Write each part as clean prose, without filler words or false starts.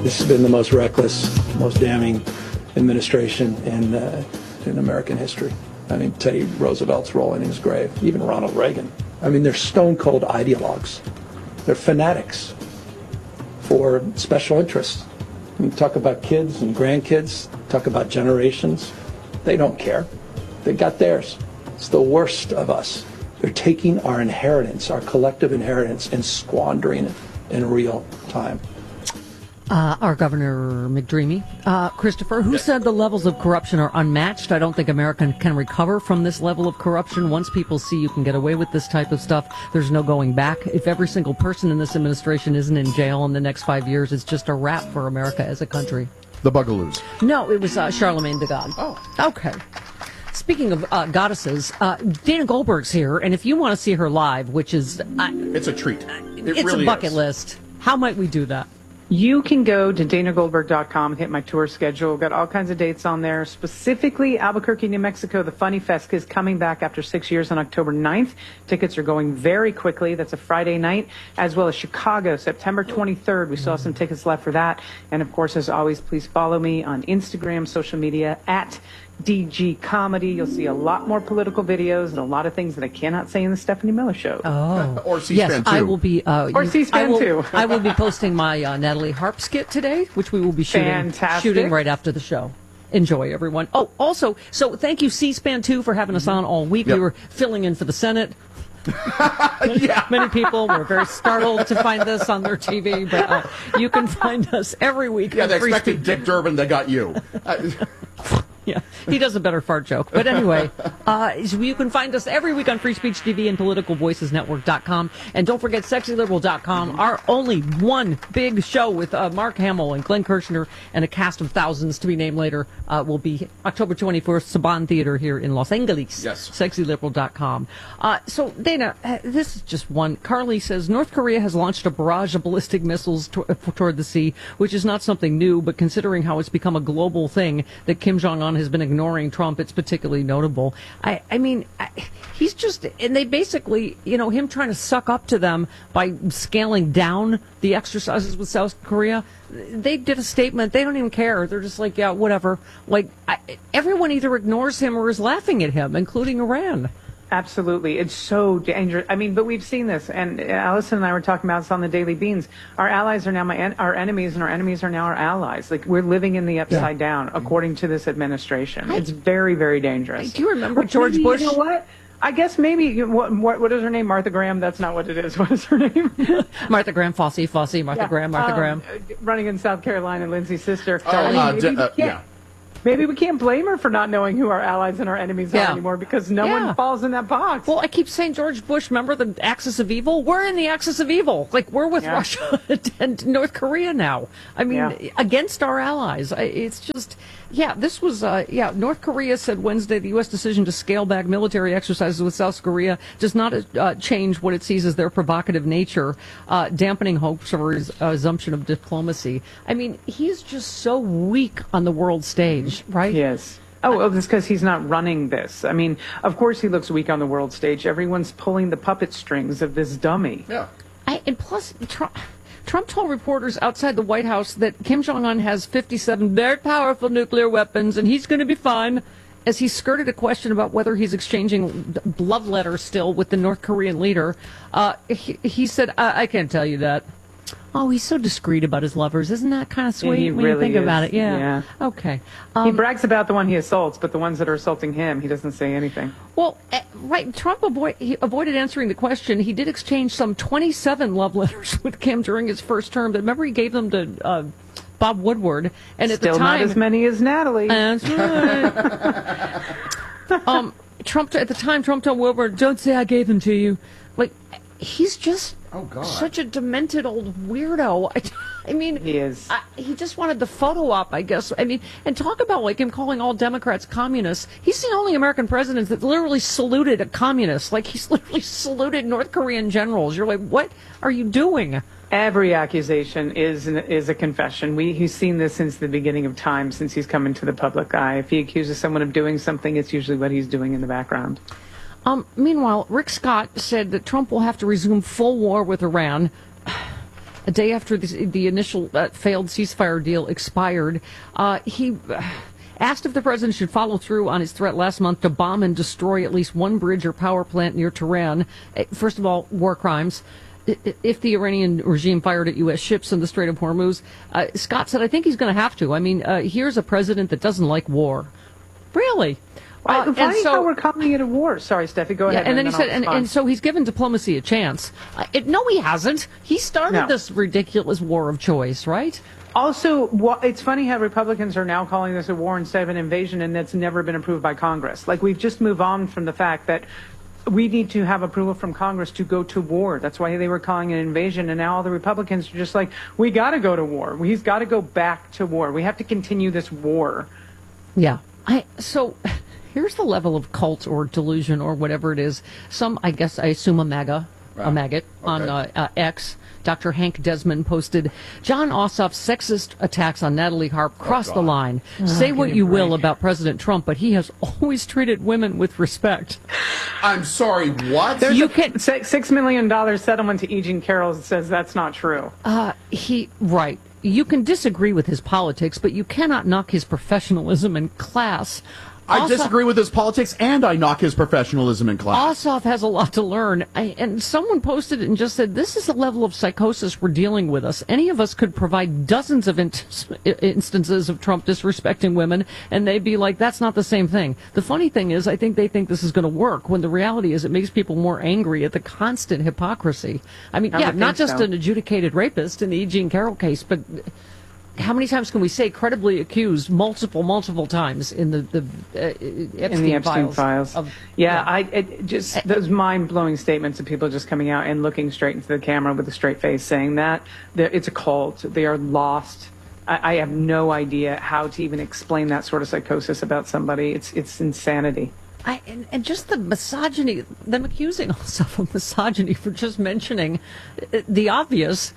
This has been the most reckless, most damning administration in American history. I mean, Teddy Roosevelt's rolling in his grave, even Ronald Reagan. I mean, they're stone-cold ideologues. They're fanatics for special interests. You talk about kids and grandkids, talk about generations. They don't care. They got theirs. It's the worst of us. They're taking our inheritance, our collective inheritance, and squandering it in real time. Our Governor McDreamy, Christopher, who said the levels of corruption are unmatched. I don't think America can recover from this level of corruption. Once people see you can get away with this type of stuff, there's no going back. If every single person in this administration isn't in jail in the next 5 years, it's just a wrap for America as a country. The Bugaloos. No, it was Charlemagne the God. Oh. Okay. Speaking of goddesses, Dana Goldberg's here, and if you want to see her live, which is... it's a treat. It's really a bucket list. How might we do that? You can go to danagoldberg.com and hit my tour schedule. We've got all kinds of dates on there. Specifically, Albuquerque, New Mexico, the Funny Fest is coming back after 6 years on October 9th. Tickets are going very quickly. That's a Friday night. As well as Chicago, September 23rd. We still have some tickets left for that. And, of course, as always, please follow me on Instagram, social media, at DG Comedy. You'll see a lot more political videos and a lot of things that I cannot say in the Stephanie Miller Show. Oh. Or C-SPAN yes, 2. I will be. Or C-SPAN 2. I will be posting my Natalie Harp skit today, which we will be shooting right after the show. Enjoy, everyone. Oh, also, so thank you, C-SPAN 2, for having us on all week. Yep. We were filling in for the Senate. Yeah. Many people were very startled to find this on their TV, but you can find us every week. Yeah, they expected Dick Durbin, they got you. Yeah, he does a better fart joke. But anyway, you can find us every week on Free Speech TV and PoliticalVoicesNetwork.com. And don't forget SexyLiberal.com, our only one big show with Mark Hamill and Glenn Kirshner and a cast of thousands to be named later will be October 24th, Saban Theater here in Los Angeles. Yes. SexyLiberal.com. So, Dana, this is just one. Carly says North Korea has launched a barrage of ballistic missiles toward the sea, which is not something new, but considering how it's become a global thing that Kim Jong-un has been ignoring Trump, it's particularly notable. I mean, he's just, and they basically, him trying to suck up to them by scaling down the exercises with South Korea. They did a statement. They don't even care. They're just like, yeah, whatever. Like, everyone either ignores him or is laughing at him, including Iran. Absolutely. It's so dangerous. I mean, but we've seen this, and Allison and I were talking about this on the Daily Beans. Our allies are now our enemies, and our enemies are now our allies. Like, we're living in the upside down, according to this administration. It's very, very dangerous. Do you remember George Bush? You know what? I guess maybe, what is her name? Martha Graham? That's not what it is. What is her name? Martha Graham, Martha Graham. Running in South Carolina, Lindsay's sister. Yeah. Maybe we can't blame her for not knowing who our allies and our enemies are anymore, because no one falls in that box. Well, I keep saying George Bush, remember the axis of evil? We're in the axis of evil. Like, we're with Russia and North Korea now. I mean, against our allies. It's just, this was, North Korea said Wednesday the U.S. decision to scale back military exercises with South Korea does not change what it sees as their provocative nature, dampening hopes for resumption of diplomacy. I mean, he's just so weak on the world stage. Right? Yes. Oh, well, it's because he's not running this. I mean, of course he looks weak on the world stage. Everyone's pulling the puppet strings of this dummy. Yeah. And plus, Trump told reporters outside the White House that Kim Jong-un has 57 very powerful nuclear weapons and he's going to be fine, as he skirted a question about whether he's exchanging love letters still with the North Korean leader. He said, I can't tell you that. Oh, he's so discreet about his lovers. Isn't that kind of sweet when you think about it? Yeah. Okay. He brags about the one he assaults, but the ones that are assaulting him, he doesn't say anything. Well, right. Trump avoided answering the question. He did exchange some 27 love letters with Kim during his first term. But remember, he gave them to Bob Woodward. And at Still the time, not as many as Natalie. That's right. Trump told Woodward, "Don't say I gave them to you." Like, he's just such a demented old weirdo. I mean, he is. He just wanted the photo op, I guess. I mean, and talk about like him calling all Democrats communists. He's the only American president that literally saluted a communist. Like, he's literally saluted North Korean generals. You're like, what are you doing? Every accusation is a confession. He's seen this since the beginning of time, since he's come into the public eye. If he accuses someone of doing something, it's usually what he's doing in the background. Meanwhile, Rick Scott said that Trump will have to resume full war with Iran. a day after the initial failed ceasefire deal expired, he asked if the president should follow through on his threat last month to bomb and destroy at least one bridge or power plant near Tehran. First of all, war crimes. If the Iranian regime fired at U.S. ships in the Strait of Hormuz, Scott said, I think he's going to have to. I mean, here's a president that doesn't like war. Really? Funny how we're calling it a war. Sorry, Steffi, go ahead. And then he said, and so he's given diplomacy a chance. No, he hasn't. He started this ridiculous war of choice, right? Also, it's funny how Republicans are now calling this a war instead of an invasion, and that's never been approved by Congress. Like, we've just moved on from the fact that we need to have approval from Congress to go to war. That's why they were calling it an invasion, and now all the Republicans are just like, we got to go to war. He's got to go back to war. We have to continue this war. Yeah. So here's the level of cult or delusion or whatever it is. I assume a maggot on X. Dr. Hank Desmond posted, John Ossoff's sexist attacks on Natalie Harp crossed the line. Say what you will about President Trump, but he has always treated women with respect. I'm sorry, what? There's a $6 million settlement to E. Jean Carroll that says that's not true. Right. You can disagree with his politics, but you cannot knock his professionalism and class. I disagree with his politics, and I knock his professionalism in class. Ossoff has a lot to learn. And someone posted it and just said, this is the level of psychosis we're dealing with us. Any of us could provide dozens of instances of Trump disrespecting women, and they'd be like, that's not the same thing. The funny thing is, I think they think this is going to work, when the reality is it makes people more angry at the constant hypocrisy. I mean, not just an adjudicated rapist in the E. Jean Carroll case, but how many times can we say credibly accused multiple times in the Epstein files? Just those mind-blowing statements of people just coming out and looking straight into the camera with a straight face saying that it's a cult. They are lost. I have no idea how to even explain that sort of psychosis about somebody. It's insanity. And just the misogyny, them accusing us of misogyny for just mentioning the obvious.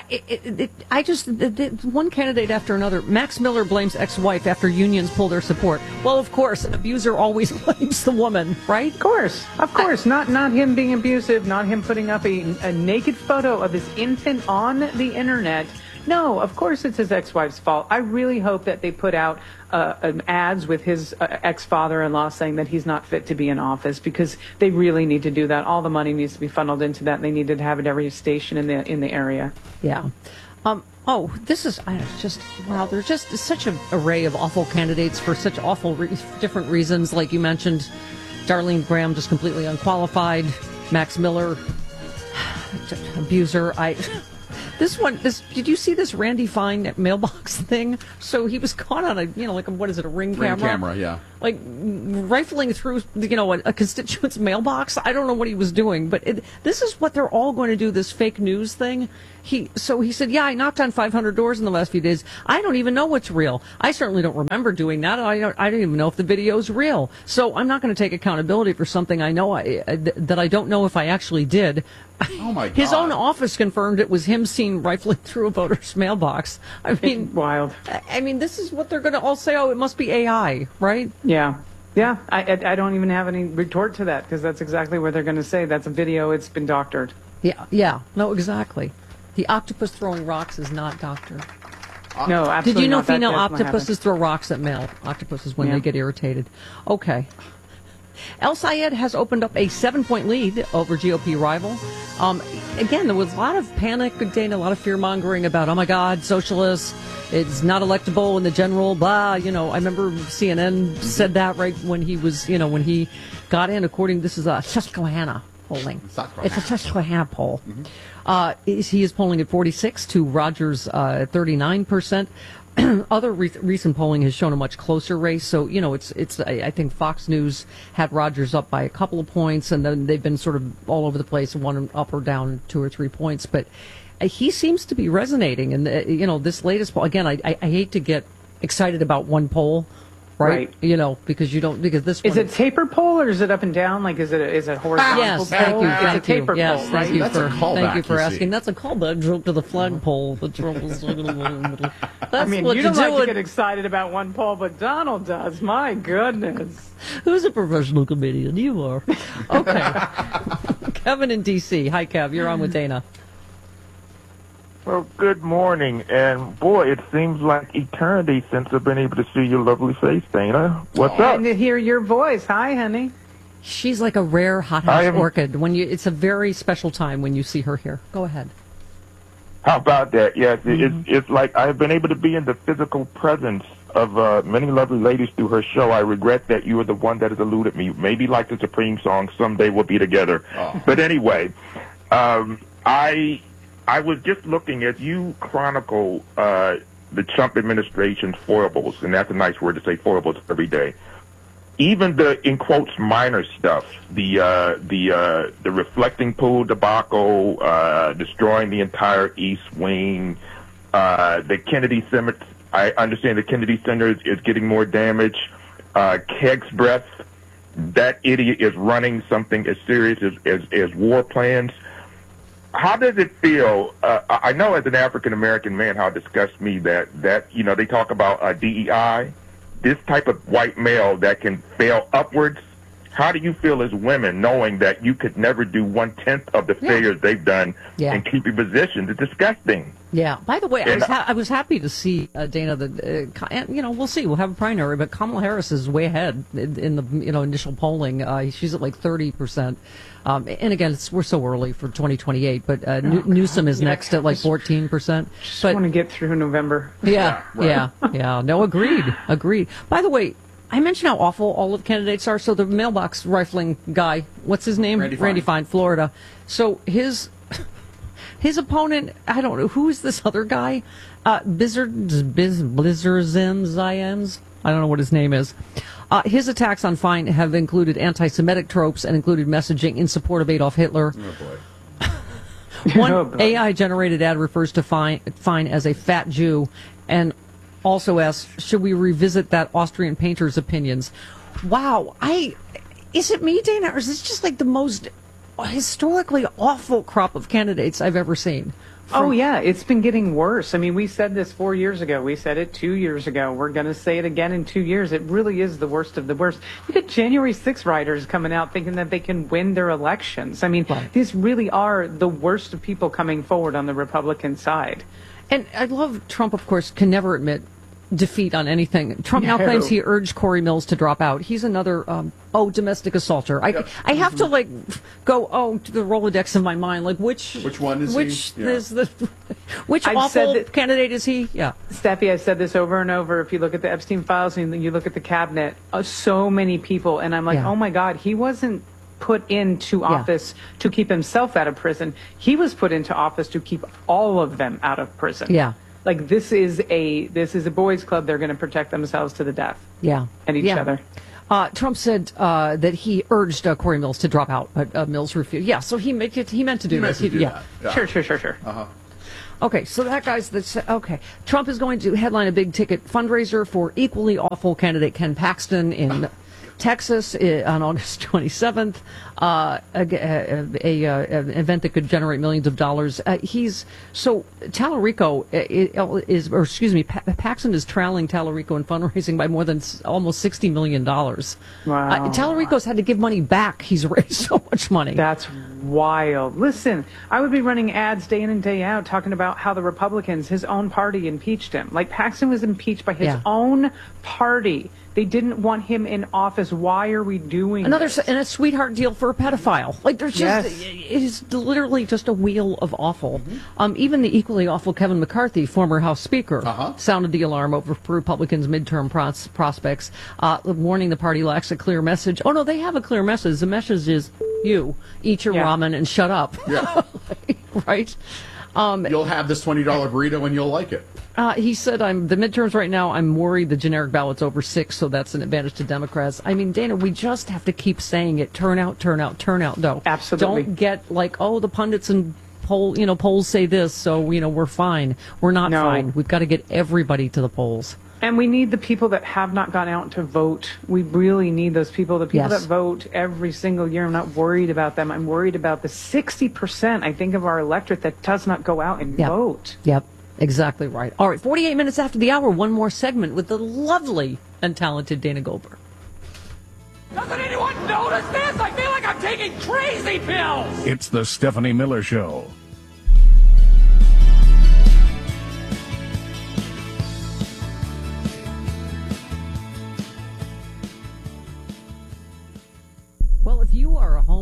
One candidate after another. Max Miller blames ex-wife after unions pull their support. Well, of course, an abuser always blames the woman, right? Of course. Not him being abusive, not him putting up a naked photo of his infant on the internet. No, of course it's his ex-wife's fault. I really hope that they put out ads with his ex-father-in-law saying that he's not fit to be in office, because they really need to do that. All the money needs to be funneled into that, and they need to have it every station in the area. Yeah. This is wow. There's just such an array of awful candidates for such awful different reasons. Like you mentioned, Darlene Graham just completely unqualified. Max Miller, abuser. Did you see this Randy Fine mailbox thing? So he was caught on a ring camera? Ring camera, yeah. Like rifling through, a constituent's mailbox. I don't know what he was doing, but this is what they're all going to do, this fake news thing. He said, I knocked on 500 doors in the last few days. I don't even know what's real. I certainly don't remember doing that. I don't even know if the video's real. So I'm not going to take accountability for something I know that I don't know if I actually did. Oh my God. His own office confirmed it was him seen rifling through a voter's mailbox. I mean, it's wild. I mean, this is what they're going to all say. Oh, it must be AI, right? Yeah. I don't even have any retort to that, because that's exactly what they're going to say. That's a video. It's been doctored. Yeah. No, exactly. The octopus throwing rocks is not doctored. No, absolutely not. Did you know female octopuses throw rocks at male octopuses when they get irritated? Okay. El Sayed has opened up a 7-point lead over GOP rival. Again, there was a lot of panic, Dana, a lot of fear-mongering about, oh my God, socialists, it's not electable in the general, blah, I remember CNN said that right when he was, when he got in, this is a Susquehanna polling. It's a Susquehanna poll. Mm-hmm. He is polling at 46 to Rogers' 39%. Other recent polling has shown a much closer race. So, it's I think Fox News had Rogers up by a couple of points, and then they've been sort of all over the place, one up or down 2 or 3 points. But he seems to be resonating. And, this latest poll, again, I hate to get excited about one poll. Right. Because this one. Is it taper poll, or is it up and down? Like, is it horizontal? Yes, thank you. It's a taper poll, right? Thank you for asking. That's a callback joke to the flagpole. That's you don't like to get excited about one poll, but Donald does. My goodness. Who's a professional comedian? You are. Okay. Kevin in D.C. Hi, Kev. You're on with Dana. Well, good morning. And boy, it seems like eternity since I've been able to see your lovely face, Dana. What's up? And to hear your voice. Hi, honey. She's like a rare hothouse orchid. It's a very special time when you see her here. Go ahead. How about that? Yes, it's like I've been able to be in the physical presence of many lovely ladies through her show. I regret that you are the one that has eluded me. Maybe like the Supreme song, Someday We'll Be Together. Oh. But anyway, I was just looking as you chronicle the Trump administration's foibles, and that's a nice word to say, foibles every day. Even the, in quotes, minor stuff, the reflecting pool debacle, destroying the entire East Wing, the Kennedy Center. I understand the Kennedy Center is getting more damage. Keg's breath. That idiot is running something as serious as war plans. How does it feel? I know as an African American man how it disgusts me that they talk about DEI. This type of white male that can fail upwards. How do you feel as women knowing that you could never do 1/10 of the failures they've done and keep your position? It's disgusting. Yeah. By the way, I was happy to see, Dana, that, we'll see. We'll have a primary, but Kamala Harris is way ahead in the, initial polling. She's at like 30%. And again, we're so early for 2028, but Newsom is next at like 14%. Just want to get through November. Yeah. No, agreed. By the way, I mentioned how awful all of the candidates are. So the mailbox rifling guy, what's his name? Randy Fine, Florida. So his opponent, I don't know, who is this other guy? Blizzards, I don't know what his name is. His attacks on Fine have included anti-Semitic tropes and included messaging in support of Adolf Hitler. Oh, boy. One AI-generated ad refers to Fine as a fat Jew and also asks, should we revisit that Austrian painter's opinions? Wow. Is it me, Dana, or is this just like the most historically awful crop of candidates I've ever seen? Oh, yeah, it's been getting worse. I mean, we said this 4 years ago. We said it 2 years ago. We're going to say it again in 2 years. It really is the worst of the worst. You get January 6 writers coming out thinking that they can win their elections. I mean, These really are the worst of people coming forward on the Republican side. And I love Trump, of course, can never admit defeat on anything. Trump now claims he urged Corey Mills to drop out. He's another, domestic assaulter. I have to go, to the Rolodex in my mind, which one is he? Which awful candidate is he? Yeah. Steffi, I've said this over and over. If you look at the Epstein files and you look at the cabinet, so many people, and I'm like, oh my God, he wasn't put into office to keep himself out of prison. He was put into office to keep all of them out of prison. Yeah. Like this is a boys' club. They're going to protect themselves to the death. Yeah. And each other. Trump said that he urged Corey Mills to drop out, but Mills refused. Yeah, so he meant to do this. Yeah. Sure. Uh-huh. Okay, so that guy's okay. Trump is going to headline a big ticket fundraiser for equally awful candidate Ken Paxton in Texas on August 27th, an event that could generate millions of dollars. Paxton is trailing Tallarico in fundraising by more than almost $60 million. Wow. Tallarico's had to give money back. He's raised so much money. That's wild. Listen, I would be running ads day in and day out talking about how the Republicans, his own party, impeached him. Like Paxton was impeached by his own party. They didn't want him in office. Why are we doing this? And a sweetheart deal for a pedophile. It is literally just a wheel of awful. Mm-hmm. Even the equally awful Kevin McCarthy, former House Speaker, sounded the alarm over Republicans' midterm prospects, warning the party lacks a clear message. Oh, no, they have a clear message. The message is you, eat your ramen and shut up. Yeah. Right? You'll have this $20 burrito and you'll like it. He said, the midterms right now, I'm worried the generic ballot's over 6, so that's an advantage to Democrats. I mean, Dana, we just have to keep saying it. Turn out, though. Absolutely. Don't get the pundits and polls say this, so, we're fine. We're not fine. We've got to get everybody to the polls. And we need the people that have not gone out to vote. We really need those people. The people that vote every single year. I'm not worried about them. I'm worried about the 60%, I think, of our electorate that does not go out and vote. Yep. Exactly right. All right, 48 minutes after the hour, one more segment with the lovely and talented Dana Goldberg. Doesn't anyone notice this? I feel like I'm taking crazy pills. It's the Stephanie Miller Show.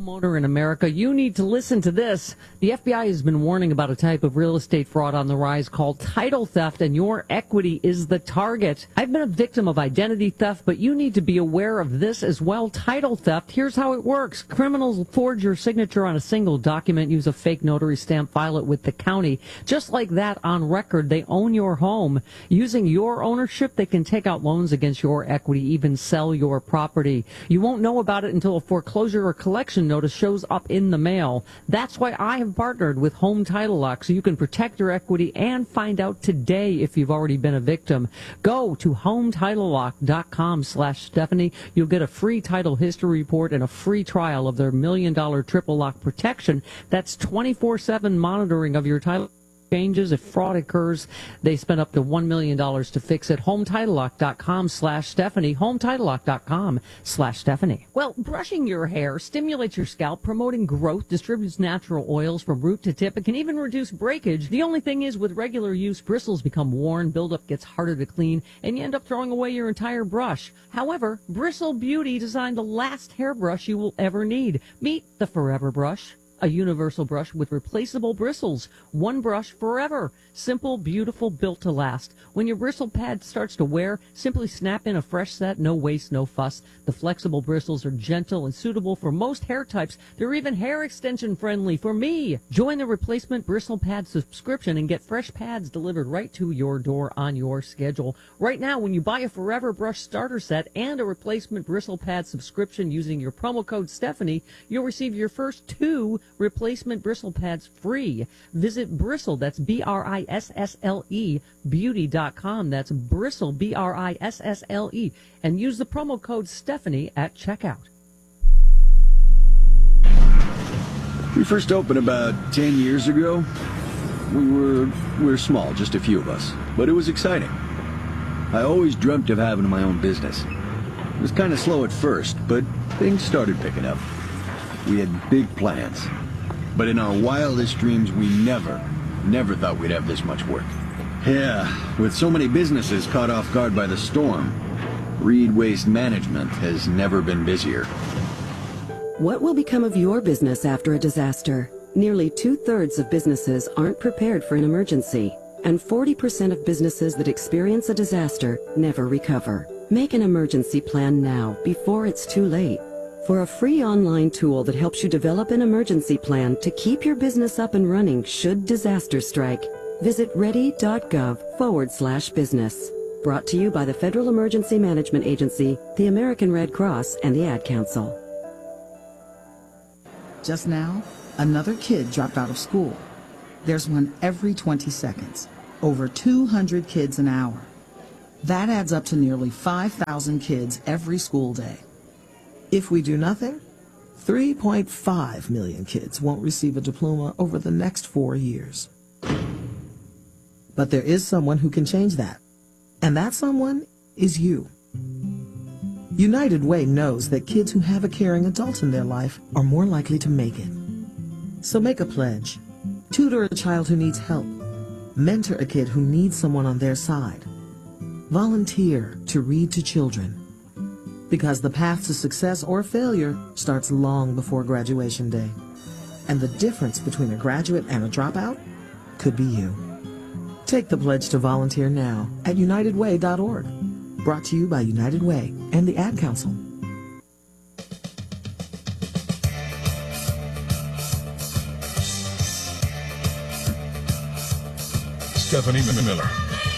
homeowner in America, you need to listen to this. The FBI has been warning about a type of real estate fraud on the rise called title theft, and your equity is the target. I've been a victim of identity theft, but you need to be aware of this as well. Title theft, here's how it works. Criminals forge your signature on a single document, use a fake notary stamp, file it with the county. Just like that, on record, they own your home. Using your ownership, they can take out loans against your equity, even sell your property. You won't know about it until a foreclosure or collection notice shows up in the mail. That's why I have partnered with Home Title Lock, so you can protect your equity and find out today if you've already been a victim. Go to HometitleLock.com/Stephanie. You'll get a free title history report and a free trial of their $1 million triple lock protection. That's 24/7 monitoring of your title changes. If fraud occurs, they spend up to $1 million to fix it. HometitleLock.com/Stephanie. HometitleLock.com/Stephanie. Well, brushing your hair stimulates your scalp, promoting growth, distributes natural oils from root to tip. It can even reduce breakage. The only thing is, with regular use, bristles become worn, buildup gets harder to clean, and you end up throwing away your entire brush. However, Bristle Beauty designed the last hairbrush you will ever need. Meet the Forever Brush. A universal brush with replaceable bristles. One brush forever. Simple, beautiful, built to last. When your bristle pad starts to wear, simply snap in a fresh set. No waste, no fuss. The flexible bristles are gentle and suitable for most hair types. They're even hair extension friendly for me. Join the replacement bristle pad subscription and get fresh pads delivered right to your door on your schedule. Right now, when you buy a Forever Brush starter set and a replacement bristle pad subscription using your promo code Stephanie, you'll receive your first 2 replacement bristle pads free. Visit Bristle, that's BRISSLE, beauty.com. That's Bristle, BRISSLE, and use the promo code Stephanie at checkout. We first opened about 10 years ago. We were small, just a few of us, but it was exciting. I always dreamt of having my own business. It was kind of slow at first, but things started picking up. We had big plans. But in our wildest dreams, we never thought we'd have this much work. Yeah, with so many businesses caught off guard by the storm, Reed Waste Management has never been busier. What will become of your business after a disaster? Nearly 2/3 of businesses aren't prepared for an emergency, and 40% of businesses that experience a disaster never recover. Make an emergency plan now, before it's too late. For a free online tool that helps you develop an emergency plan to keep your business up and running should disaster strike, visit ready.gov/business. Brought to you by the Federal Emergency Management Agency, the American Red Cross, and the Ad Council. Just now, another kid dropped out of school. There's one every 20 seconds. Over 200 kids an hour. That adds up to nearly 5,000 kids every school day. If we do nothing, 3.5 million kids won't receive a diploma over the next 4 years. But there is someone who can change that. And that someone is you. United Way knows that kids who have a caring adult in their life are more likely to make it. So make a pledge. Tutor a child who needs help. Mentor a kid who needs someone on their side. Volunteer to read to children. Because the path to success or failure starts long before graduation day. And the difference between a graduate and a dropout could be you. Take the pledge to volunteer now at unitedway.org. Brought to you by United Way and the Ad Council. Stephanie Miller.